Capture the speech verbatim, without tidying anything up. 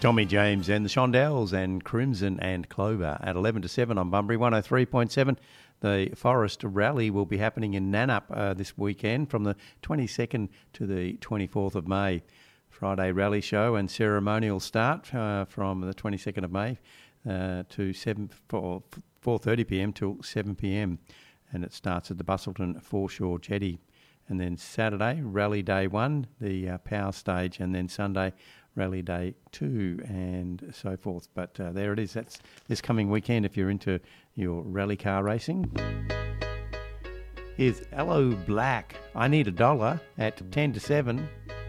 Tommy James and the Shondells and Crimson and Clover at eleven to seven on Bunbury one oh three point seven. The Forest Rally will be happening in Nannup uh, this weekend from the twenty-second to the twenty-fourth of May. Friday rally show and ceremonial start uh, from the twenty-second of May uh, to seven four thirty p m till seven p m, and it starts at the Bustleton Foreshore Jetty. And then Saturday, Rally Day one, the uh, Power Stage, and then Sunday, Rally Day two, and so forth. But uh, there it is. That's this coming weekend if you're into your rally car racing. Here's Aloe Black. I Need a Dollar at ten to seven.